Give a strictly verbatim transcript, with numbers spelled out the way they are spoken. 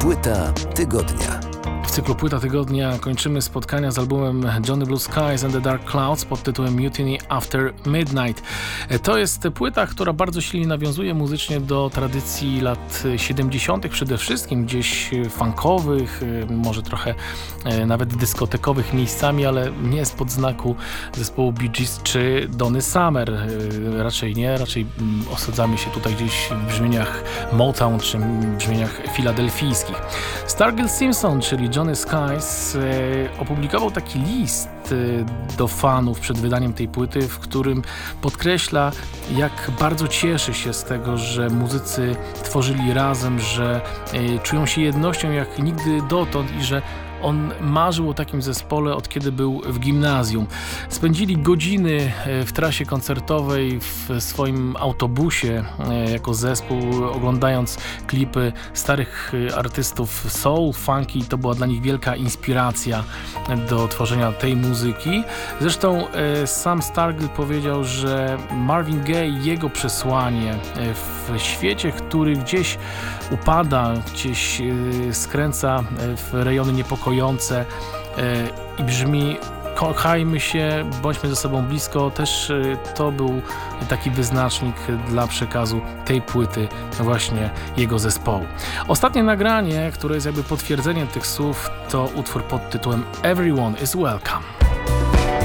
Płyta tygodnia. W cyklu Płyta Tygodnia kończymy spotkania z albumem Johnny Blue Skies and the Dark Clouds pod tytułem Mutiny After Midnight. To jest płyta, która bardzo silnie nawiązuje muzycznie do tradycji lat siedemdziesiątych, przede wszystkim gdzieś funkowych, może trochę nawet dyskotekowych miejscami, ale nie jest pod znaku zespołu Bee Gees czy Donny Summer. Raczej nie, raczej osadzamy się tutaj gdzieś w brzmieniach Motown czy brzmieniach filadelfijskich. Stargirl Simpson, czyli Johnny Skies, e, opublikował taki list e, do fanów przed wydaniem tej płyty, w którym podkreśla, jak bardzo cieszy się z tego, że muzycy tworzyli razem, że e, czują się jednością jak nigdy dotąd i że on marzył o takim zespole, od kiedy był w gimnazjum. Spędzili godziny w trasie koncertowej w swoim autobusie jako zespół, oglądając klipy starych artystów soul, funky. To była dla nich wielka inspiracja do tworzenia tej muzyki. Zresztą sam Stargirl powiedział, że Marvin Gaye, jego przesłanie w świecie, który gdzieś upada, gdzieś skręca w rejony niepokojące i brzmi: kochajmy się, bądźmy ze sobą blisko, też to był taki wyznacznik dla przekazu tej płyty, właśnie jego zespołu. Ostatnie nagranie, które jest jakby potwierdzeniem tych słów, to utwór pod tytułem Everyone is Welcome.